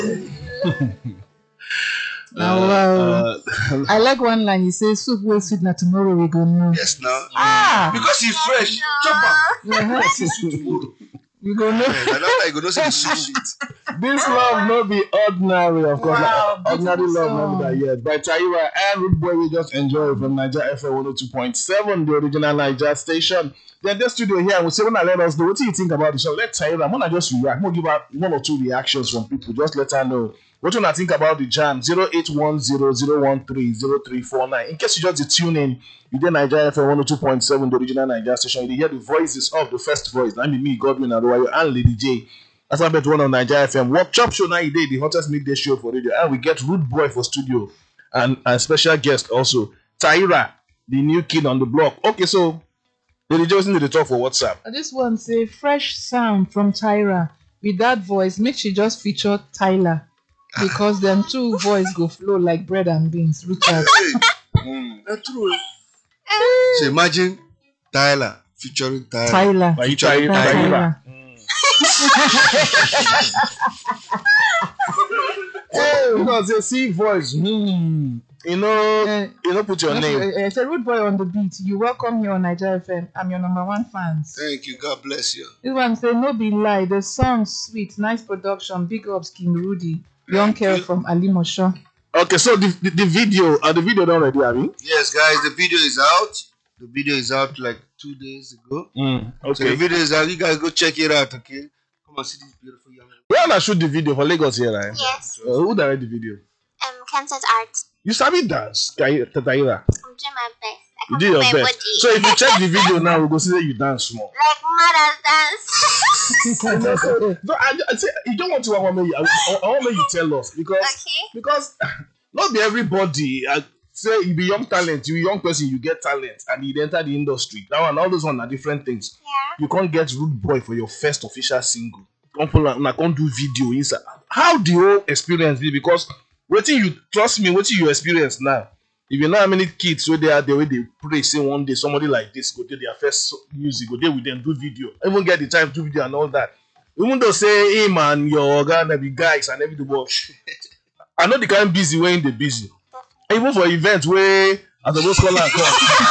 Now, I like one line. You say, "Soup will sweet na tomorrow we go know." Yes, now. Because he's fresh. Chopper. We go know. Another you go know say the soup sweet. This love no be ordinary, of course. Wow, Ordinary beautiful love, never that yet. By Taira and Rude Boy, we just enjoy it from Niger FM 102.7, the original Niger station. Then the studio here, and we say, when I let us know, what do you think about the show? Let Taira, I'm gonna just react. I'm gonna give out one or two reactions from people. Just let her know. What do you think about the jam? 0810-013-0349. In case you just tune in, you did Niger FM 102.7, the original Niger station. You hear the voices of the first voice. That mean me, Godwin Adebayo, and Lady J. That's about one on Niger FM. Workshop show now today, the hottest midday show for radio. And we get Rude Boy for studio. And a special guest also, Taira, the new kid on the block. Okay, so Lady J was in the talk for WhatsApp. This one say fresh sound from Tyra. With that voice, make she just feature Tyler. Because them two voice go flow like bread and beans. Richard. That's true. So imagine Tyler featuring Tyler. Tyler. Featuring Tyler. Hey, because they see voice. You know, put your name. It's a Rude Boy on the beat. You welcome here on Niger FM. I'm your number one fans. Thank you. God bless you. This one say no be lie. The song sweet, nice production. Big ups King Rudy. Young care from Ali Mosho. Okay, so the video, the video done already, I mean? Yes, guys, the video is out. The video is out like 2 days ago. Okay. So the video is out. You guys go check it out, okay? Come and see this beautiful young lady. Where I shoot the video for Lagos here, right? Yes. Who directed the video? Kansas Art. You sabi dance, Taira? I'm doing my best. You do your best. So if you check the video now, we'll go see that you dance more. Like mother dance. So I say you don't want to. I want you tell us because not be everybody. Say you be young talent, you young person, you get talent, and you enter the industry. That one, all those one are different things. Yeah. You can't get Rude Boy for your first official single. Can't do video inside. How the whole experience be? Because trust me, what you experience now. If you know how many kids where they are the way they pray, say one day somebody like this go do their first music, go there with them do video, even get the time to do video and all that. Even though say him and your gonna be guys and everything, but I know they can't busy when they busy. Even for events where as a most scholar come.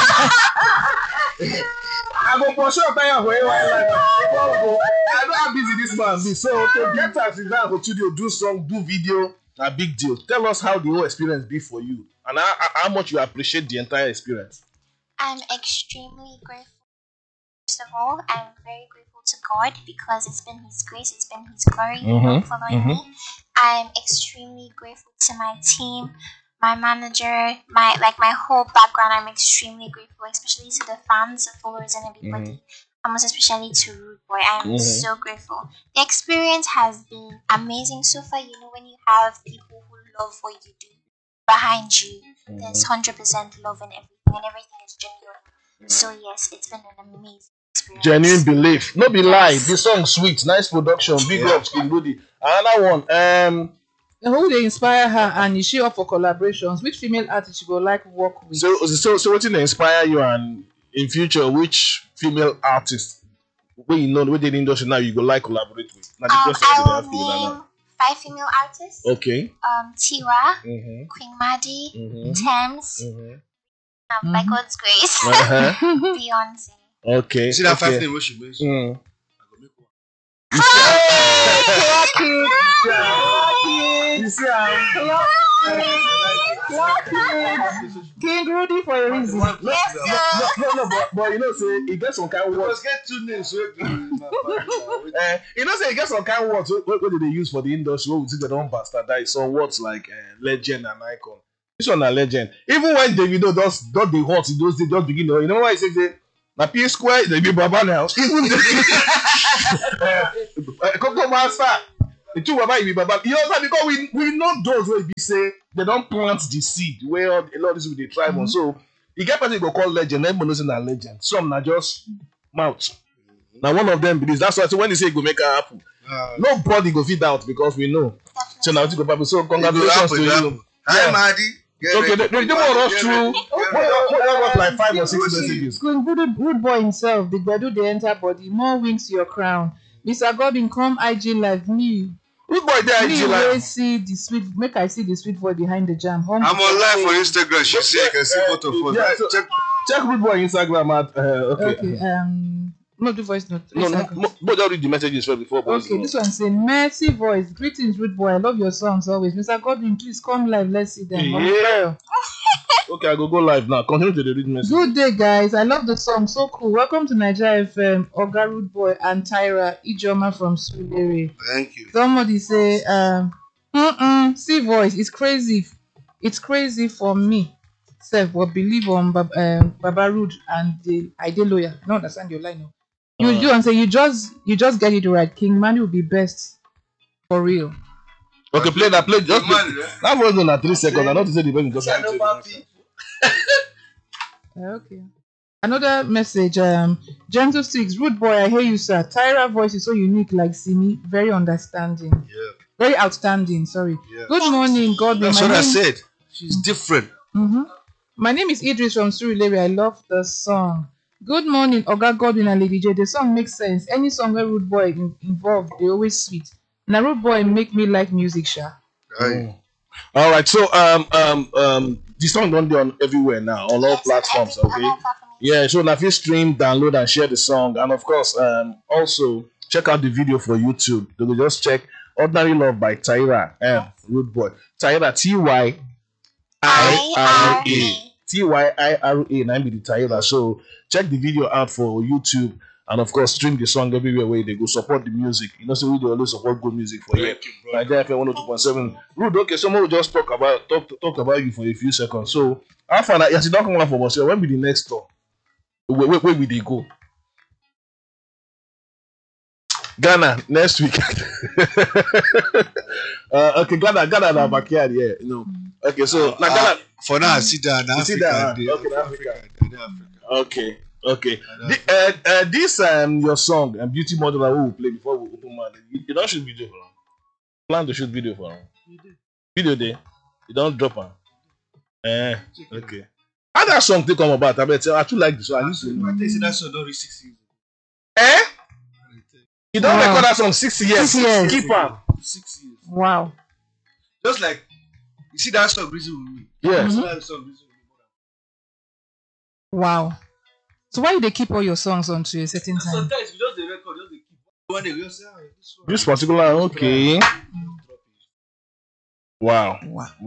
I go for sure tire where I know how busy this man be. So to get us in that studio, do song, do video, a big deal. Tell us how the whole experience be for you and how much you appreciate the entire experience. I'm extremely grateful. First of all, I'm very grateful to God because it's been His grace, it's been His glory following me. I'm extremely grateful to my team, my manager, my whole background. I'm extremely grateful, especially to the fans, the followers, and everybody. Most especially to Rude Boy. I'm so grateful. The experience has been amazing so far. You know, when you have people who love what you do behind you, there's 100% love in everything, and everything is genuine. So yes, it's been an amazing experience. Genuine belief, no be lie. The song sweet, nice production, big ups, King Rudy. Another one, who they inspire her and is she up for collaborations? Which female artist you go like work with? So what did inspire you, and in future, which female artist where you know within the industry now you go like collaborate with? I will name 5 female artists. Okay. Tiwa, Queen Maddie, Thames, by God's grace, Beyonce. Okay. See that 5 name what she mentioned? You see King Rudy for a reason. No, but you know, say he gets some kind of words. Get 2 names. You know, say he gets some kind of words. What do they use for the industry? What we see they don't bastardize some words like legend and icon. This one a legend. Even when Davido does the hot, in those days just begin. You know why he says na P Square they be Baba now. Even Coco Master. The two Baba be Baba. You know because we know those where we say they don't plant the seed where a lot of this will they thrive on. So you get person go call legend. Everybody knows na legend. Some na just mouth. Now one of them be this. That's why when they say go make her happen, nobody go feed out because we know. So now to go Bible. So congratulations to you. Hi, Maddie. Okay, they will rush through. What like 5 or 6 messages. Rude Boy himself, the Gbedu they enter body, more wings to your crown. Mr. Godwin come IG live me. Rude boy there, Me IG wey like. see the sweet, make I see the sweet voice behind the jam. I'm on live for Instagram. She say you can see both of us. Yeah, so check Rude boy Instagram at okay. Okay, no do voice note. No, Instagram. but don't read the messages first before boys. Okay, this one say mercy voice. Greetings, Rude boy. I love your songs always. Mr. Godwin, please come live. Let's see them. Yeah. Okay, I go live now. Continue to read messages. Good day, guys. I love the song. So cool. Welcome to Nigeria FM. Oga Rude boy and Tyra Ijoma from Surulere. Thank you. Somebody say, see voice. It's crazy. It's crazy for me. Self, but believe on Baba Rude and the Ide lawyer. I don't understand your line. No. You do and say you just get it right. King Mani will be best for real. Okay, play that. Play just Man, that was on 3 seconds. I know to say the person just. Okay. Another message. Gentle Six, Rude boy, I hear you, sir. Tyra voice is so unique, like Simi. Very understanding. Yeah. Very outstanding. Sorry. Yeah. Good morning, Godwin. That's what I said. She's different. My name is Idris from Surulere. I love the song. Good morning, Oga Godwin and Lady J. The song makes sense. Any song where Rude boy involved, they always sweet. Now Rude boy make me like music, sha. Right. All right, so the song don't be on everywhere now on all platforms. Okay, yeah. So now if you stream, download, and share the song, and of course, also check out the video for YouTube. You will just check "Ordinary Love" by Tyra and Rude boy. Tyra, Tyira. Tyira, and be the Tyra. So check the video out for YouTube. And of course, stream the song everywhere where they go. Support the music. You know, so we do always support good music for you. Nigeria FM 102.7. Rude, okay, someone will just talk about you for a few seconds. So, I found out, yes, you don't come out for us. When be the next tour? Where will they go? Ghana, next week. Okay, Ghana, the backyard, yeah. You know. Okay, so, now Ghana. For now, sit down. Africa. Okay. Okay. This your song and Beauty Model I will play before we open man. You don't shoot video for them. Plan to shoot video for them. Video day. You don't drop them. Okay. How that song they come about? I too like this song. I used to know. I think that song don't reach 6 years. You don't record that song 6 years. 6 years. Keep on. 6 years. Wow. Just like you see that song reason with me. Yes. That song reason with me. Wow. So why they keep all your songs onto a certain time? Sometimes you just the record, just the keep. One day you say, this one. This particular okay. Wow.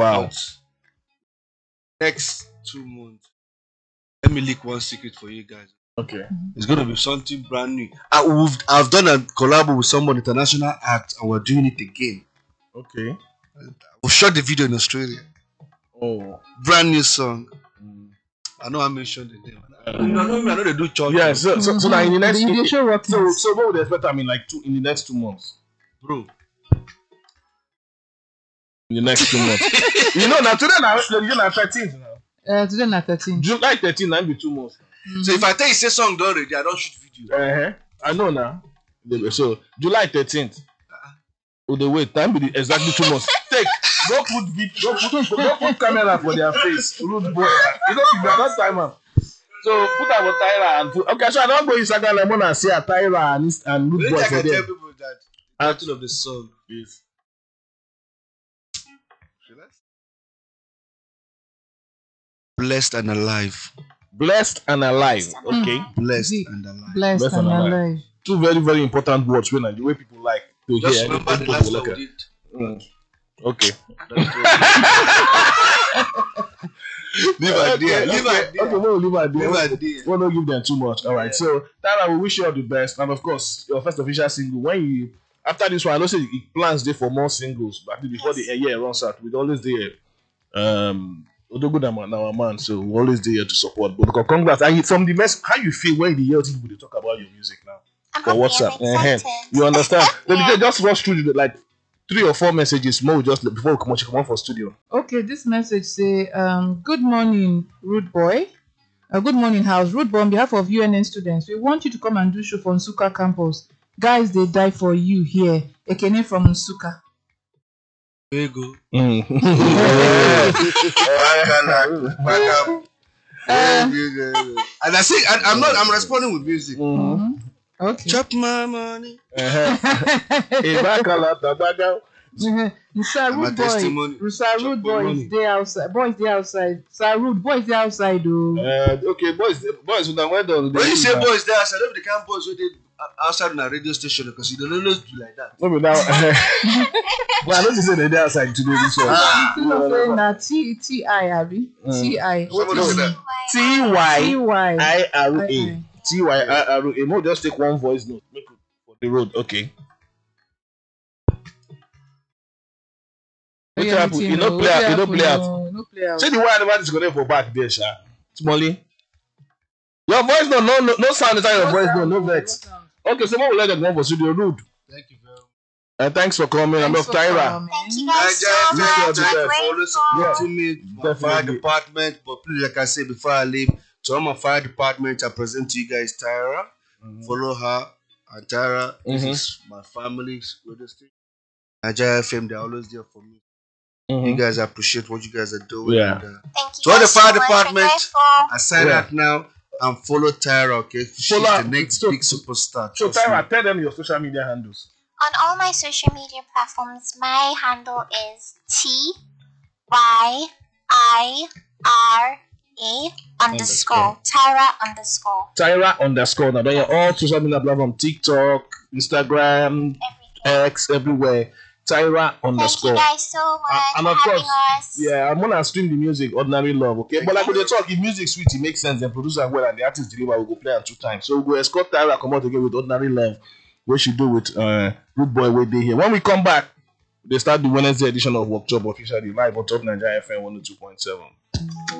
Next 2 months. Let me leak one secret for you guys. Okay. It's gonna be something brand new. I've done a collab with someone international act, and we're doing it again. Okay. We shot the video in Australia. Oh. Brand new song. I know I mentioned the name. I know they do church. Yeah. So now in the next. Show work. So what would you expect? I mean, like in the next 2 months, Bro. In the next 2 months. You know, now today now 13th now. Today na 13. July 13th, now be 2 months. So if I tell you say song done already, I don't shoot video. I know now. So July 13th. Oh, the wait, time be exactly 2 months. Take, go put camera for their face. Rude boy. You know, if you are not timer. So put our Tyra and okay. So I don't go Instagram Lemon and say a Tyra and Rude boy I for can tell them. people that the title of the song is Blessed and Alive. Blessed and alive. Okay. Blessed and Alive. Blessed and alive. Two very, very important words when the way people like to Just hear. remember the last one we did. Okay. Leave idea. Leave idea. Okay, we'll leave idea. Leave idea. We'll not give them too much. All right. So, Tyra, we wish you all the best. And of course, your first official single. When you after this one, I know say it plans there for more singles, but before the year runs out, we always there. Odogo our man, so we always there to support. But congrats. And from the mess, how you feel when the year people talk about your music now? For WhatsApp. You understand? Let me just rush through like 3 or 4 messages more just before we come on for studio. Okay, this message say, good morning, Rude boy. Good morning, house. Rude boy, on behalf of UNN students, we want you to come and do show for Nsuka campus. Guys, they die for you here. Ekene from Nsuka. There you go. And I say, I'm responding with music. Okay. Chop my money. Ibakala tabaga. Sir My Rude Boy. testimony. Sir Chop Rude my Boy money. is there outside. Boys there outside. Sir Rude Boy is there outside. Oh. Okay, boys, now well done. When you say boys there, I said, the kind of boys who did outside on a radio station because you don't always do like that. No, but now, well, I don't say they're outside today. This one. Na T.I. Abi. T.I. Somebody said that. T.Y. Tyra. No, just take one voice note. Make it for the road. Okay. What happen? You don't play out. You don't play out. No play out. Say the wire never disconnect for back there, Sha. Smally. Your voice no sound inside your voice no vex. Okay, so what will let them go for studio rude. Thank you very much. And thanks for coming. I'm of Tyra. Thank you guys so much. I'm Always grateful. supporting me, my fire department. But please, like I said before I leave, to all my fire department, I present to you guys Tyra. Follow her. And Tyra, this is my family's radio station. Nigeria FM, they're always there for me. You guys, I appreciate what you guys are doing. Yeah. And, Thank you to all the guys so fire much. I'm department, grateful. I sign out now and follow Tyra, okay? She's Follow her. the next So- big superstar. So trust me. Tyra, tell them your social media handles. On all my social media platforms, my handle is TYIRA underscore. Tyra underscore. Now then you're all social media platform, TikTok, Instagram, Everything. X, everywhere. Tyra Thank you underscore. guys so much And for of having course, us. yeah, I'm gonna stream the music, Ordinary Love, okay? But like when they talk, if music sweet, it makes sense. Then producer well and the artist deliver, we go play am 2 times. So we go escort Tyra come out again with Ordinary Love. What she do with Rude Boy way they here. When we come back, they start the Wednesday edition of Workshop officially live on Top Nigeria FM 102.7.